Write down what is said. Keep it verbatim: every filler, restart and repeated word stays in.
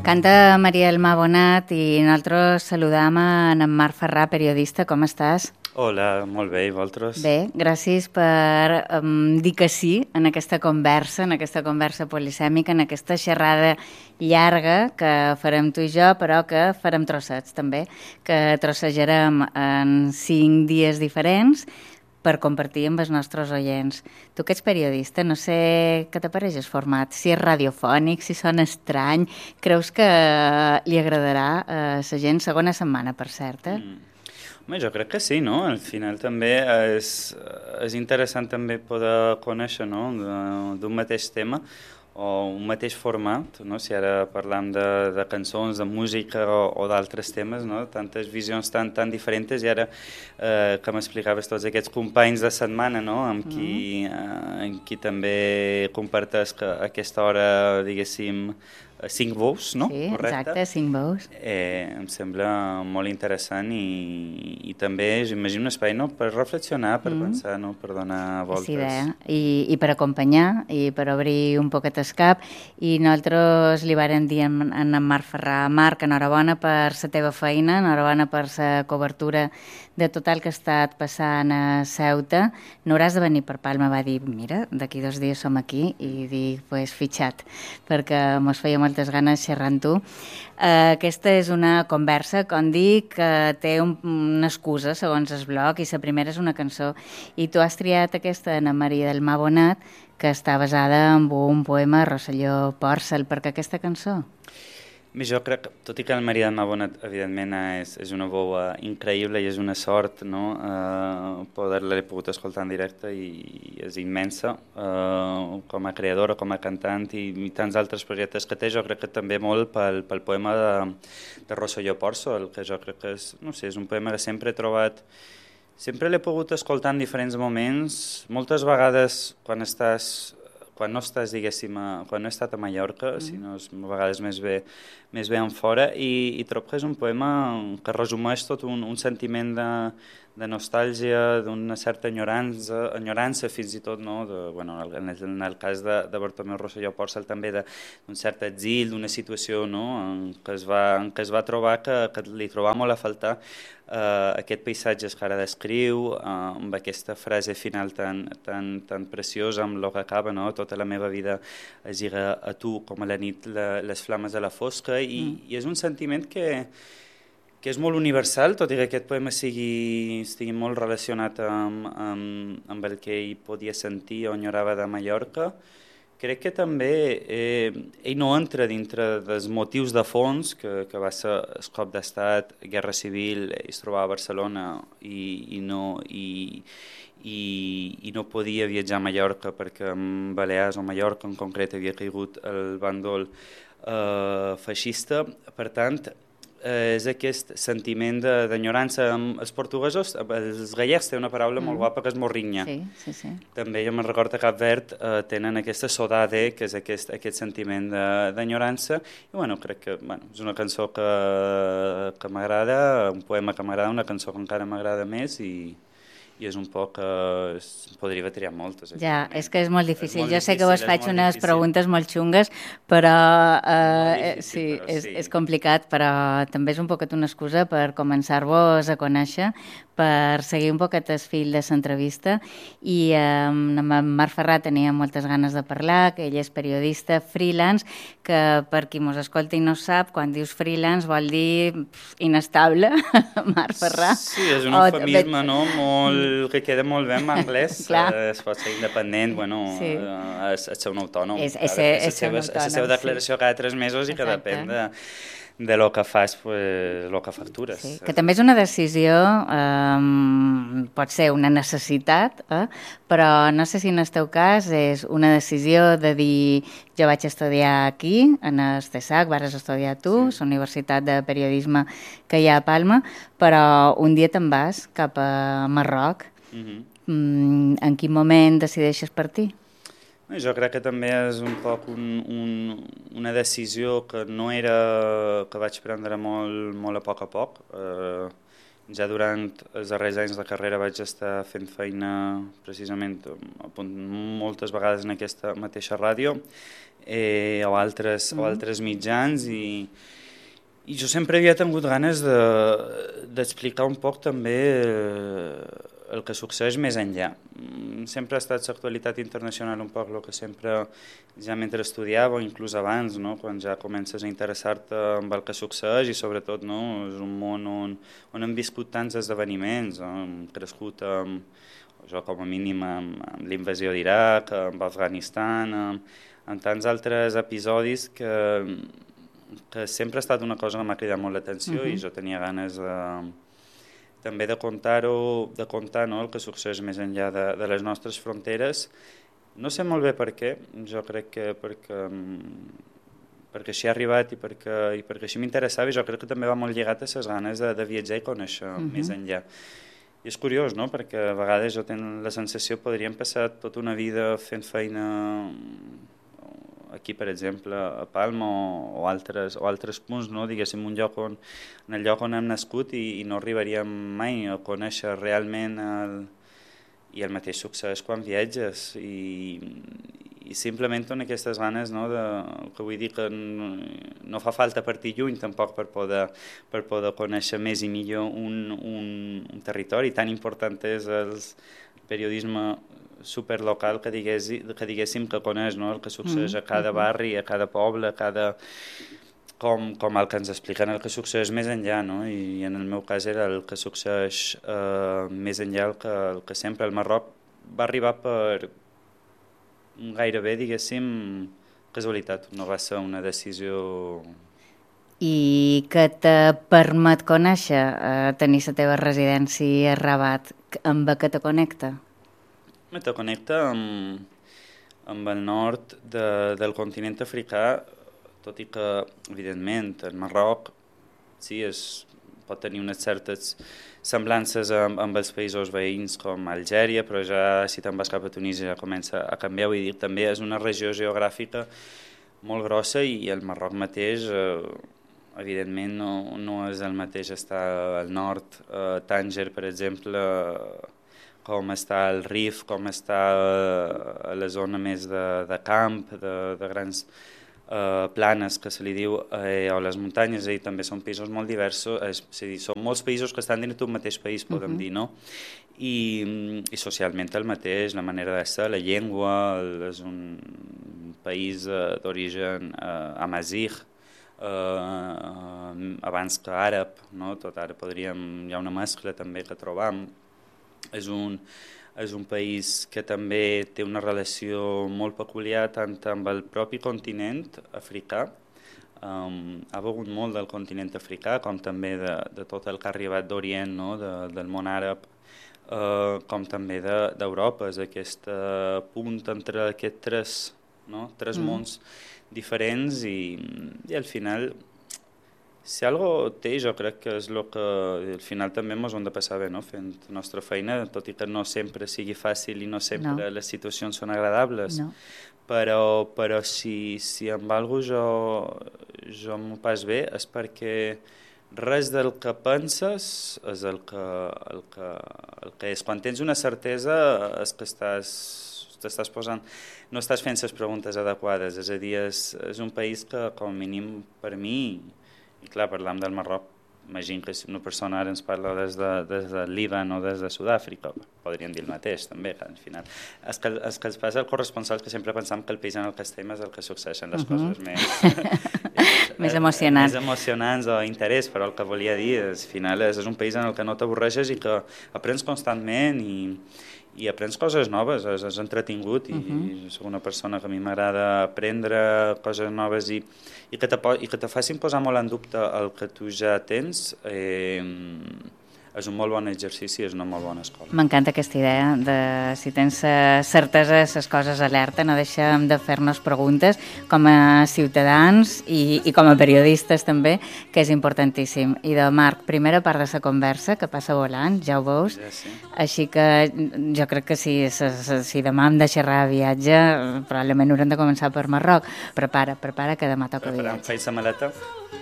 Canta Maria del Mar Bonat i nosaltres saludam en Marc Ferrà, periodista. Com estàs? Hola, molt bé, i vosaltres? Bé, gràcies per um, dir que sí en aquesta conversa, en aquesta conversa polisèmica, en aquesta xerrada llarga que farem tu i jo, però que farem trossets també, que trossejarem en cinc dies diferents per compartir amb els nostres oients. Tu que ets periodista, no sé què t'apareix el format, si és radiofònic, si sona estrany, creus que li agradarà a la gent? Segona setmana, per cert, eh? Mm. Home, jo crec que sí, no? Al final també és, és interessant també poder conèixer, no?, d'un mateix tema o un mateix format, no? Si ara parlam de, de cançons, de música o, o d'altres temes, no? Tantes visions tan, tan diferents, i ara eh, que m'explicaves tots aquests companys de setmana, no?, amb qui, eh, amb qui també comparteix que a aquesta hora, diguéssim, cinc bous, no? Sí, Correcte? exacte, cinc bous. Eh, em sembla molt interessant i, i també, imagino, un espai, no?, per reflexionar, per mm. pensar, no?, per donar voltes. És idea. I, I per acompanyar, i per obrir un poquet el cap. I nosaltres li vàrem dir en, en Marc Ferrà: Marc, enhorabona per la teva feina, enhorabona per la cobertura de tot el que ha estat passant a Ceuta. No hauràs de venir per Palma. Va dir, mira, d'aquí dos dies som aquí, i dic, pues, fitxat, perquè mos feia moltes ganes xerrar amb tu. Uh, aquesta és una conversa, com dic, que té un, una excusa, segons el blog, i la primera és una cançó. I tu has triat aquesta, Ana Maria del Mar Bonat, que està basada en un poema de Rosselló Pòrcel. Per què aquesta cançó? Jo crec, tot i que el Maria del Mar Bonat, evidentment, és, és una veu increïble i és una sort, no?, uh, poder-la pogut escoltar en directe, i, i és immensa uh, com a creadora, com a cantant, i, i tants altres projectes que té. Jo crec que també molt pel, pel poema de, de Rosselló Pòrcel, que jo crec que és, no sé, és un poema que sempre he trobat, sempre l'he pogut escoltar en diferents moments, moltes vegades quan estàs... quan no estàs, diguéssim, a, quan no he estat a Mallorca, mm. sinó a vegades més bé, més bé en fora, i, i trobo que és un poema que resumeix tot un, un sentiment de, de nostàlgia, d'una certa enyorança, enyorança fins i tot, no?, de, bueno, en, el, en el cas de, de Bartomeu Rosselló Pòrcel també d'un cert exil, d'una situació, no?, en què es va, en què es va trobar que, que li trobava molt a faltar Uh, aquest paisatge que ara descriu, uh, amb aquesta frase final tan, tan, tan preciosa, amb el que acaba, no?, tota la meva vida es lliga a tu com a la nit la, les flames de la fosca, i, mm. i és un sentiment que, que és molt universal, tot i que aquest poema sigui, estigui molt relacionat amb, amb, amb el que ell podia sentir o enyorava de Mallorca. Crec que també eh, ell no entra dintre dels motius de fons, que, que va ser el cop d'estat, guerra civil, ell es trobava a Barcelona i, i, no, i, i, i no podia viatjar a Mallorca perquè en Balears o Mallorca en concret havia caigut el bàndol eh, feixista. Per tant, eh, és aquest sentiment d'enyorança. Els portuguesos, els gallecs tenen una paraula mm. molt guapa que és morrinha. Sí, sí, sí. També jo me'n recordo que a Cap Verd eh, tenen aquesta sodade, que és aquest, aquest sentiment d'enyorança, i bueno, crec que bueno, és una cançó que, que m'agrada, un poema que m'agrada, una cançó que encara m'agrada més, i, i és un poc que es podria triar moltes. Ja, és que és molt difícil. És molt jo difícil, sé que vos faig unes difícil. preguntes molt xungues, però, eh, difícil, sí, però és, sí, és complicat, però també és un poquet una excusa per començar-vos a conèixer, per seguir un poquet el fil de l'entrevista, i eh, amb en Marc Ferrà tenia moltes ganes de parlar, que ell és periodista freelance, que per qui mos escolta i no sap, quan dius freelance vol dir pff, inestable, Marc Ferrà. Sí, és un eufemisme, no?, molt que queda molt bé en anglès. eh, es pot ser independent, bueno, sí. eh, és, és ser un autònom. És, és, ser, és ser un autònom, és la seva declaració sí. cada tres mesos, i que depèn de, de lo que fas, pues, lo que factures. Sí, que també és una decisió, eh, pot ser una necessitat, eh, però no sé si en el teu cas és una decisió de dir jo vaig estudiar aquí, en el C E S A C, vas estudiar tu, sí. la Universitat de Periodisme que hi ha a Palma, però un dia te'n vas cap a Marroc. Uh-huh. Mm, en quin moment decideixes partir? Jo crec que també és un poc un, un, una decisió que no era, que vaig prendre molt, molt a poc a poc. Eh, ja durant els darrers anys de carrera vaig estar fent feina precisament a punt, moltes vegades en aquesta mateixa ràdio eh, o, altres, mm. o altres mitjans i, i jo sempre havia tingut ganes d'explicar de, un poc també eh, el que succeeix més enllà. Sempre ha estat l'actualitat internacional un poc el que sempre, ja mentre estudiava o inclús abans, no? Quan ja comences a interessar-te amb el que succeeix i sobretot no? És un món on, on hem viscut tants esdeveniments, no? Hem crescut amb, jo com a mínim amb, amb l'invasió d'Iraq, amb Afganistan, amb, amb tants altres episodis que, que sempre ha estat una cosa que m'ha cridat molt l'atenció uh-huh. i jo tenia ganes de... també de contar-ho, de contar no, el que succeeix més enllà de, de les nostres fronteres. No sé molt bé per què, jo crec que perquè, perquè així ha arribat i perquè, i perquè així m'interessava i jo crec que també va molt lligat a les ganes de, de viatjar i conèixer uh-huh. més enllà. I és curiós, no?, perquè a vegades jo tinc la sensació que podríem passar tota una vida fent feina aquí, per exemple, a Palma o, o, altres, o altres punts, no? Diguéssim, un lloc on, en el lloc on hem nascut i, i no arribaríem mai a conèixer realment el, i el mateix succeeix quan viatges i, i simplement en aquestes ganes, no? De, que vull dir que no, no fa falta partir lluny tampoc per poder, per poder conèixer més i millor un, un, un territori tan important és el periodisme superlocal que, digués, que diguéssim que coneix no? El que succeeix a cada barri, a cada poble, a cada... Com, com el que ens expliquen el que succeeix més enllà, no? I en el meu cas era el que succeeix eh, més enllà el que, el que sempre. El Marroc va arribar per gairebé, diguéssim, casualitat, no va ser una decisió... I que te permet conèixer, eh, tenir la teva residència a Rabat, amb què te connecta? Te connecta amb, amb el nord de, del continent africà, tot i que, evidentment, el Marroc sí, és, pot tenir unes certes semblances amb, amb els països veïns com Algèria, però ja si te'n vas cap a Tunísia ja comença a canviar, vull dir, també és una regió geogràfica molt grossa i el Marroc mateix, eh, evidentment, no, no és el mateix estar al nord, eh, Tànger, per exemple, eh, com està el Rif, com està a la zona més de, de camp, de, de grans eh, planes que se li diu, eh, o les muntanyes, i també són països molt diversos, és, és a dir, són molts països que estan dins d'un mateix país, podem uh-huh. dir, no? I, i socialment el mateix, la manera de ser, la llengua, el, és un país eh, d'origen eh, amazigh, eh, abans que àrab, no? Tot ara podríem, hi ha una mescla també que trobam. És un, és un país que també té una relació molt peculiar tant amb el propi continent africà, um, ha begut molt del continent africà, com també de, de tot el que ha arribat d'Orient, no? de, del món àrab, uh, com també d'Europa, de, és aquest uh, punt entre aquests tres, no? tres mm. mons diferents i, i al final... Si algo té, jo crec que és el que al final també ens ho hem de passar bé, no? Fent la nostra feina, tot i que no sempre sigui fàcil i no sempre no. les situacions són agradables, no. però, però si, si amb algo jo, jo m'ho pas bé és perquè res del que penses és el que, el que, el que és. Quan tens una certesa és que estàs, t'estàs posant, no estàs fent les preguntes adequades, és a dir, és, és un país que com a mínim per mi... I clar, parlam del Marroc, imagino que si una persona ara ens parla des de, des de Líban o des de Sud-àfrica, podríem dir el mateix també, que al final. És que, és que els passa el corresponsal que sempre pensam que el país en el que estem és el que succeeixen les uh-huh. coses més... més emocionants. Més emocionants o interès, però el que volia dir és, al final, és, és un país en el que no t'avorreixes i que aprens constantment i... i aprens coses noves, és, és entretingut i, uh-huh. i soc una persona que a mi m'agrada aprendre coses noves i, i, que te, i que te facin posar molt en dubte el que tu ja tens, eh, és un molt bon exercici, és una molt bona escola. M'encanta aquesta idea de si tens certesa les coses alerta, no deixem de fer-nos preguntes com a ciutadans i, i com a periodistes també, que és importantíssim. I de Marc, primera part de la conversa, que passa volant, ja ho veus, ja, sí. Així que jo crec que si, si demà hem de xerrar de viatge, probablement haurem de començar per Marroc. Prepara, prepara, que demà toca viatge. Preparem, faig la maleta.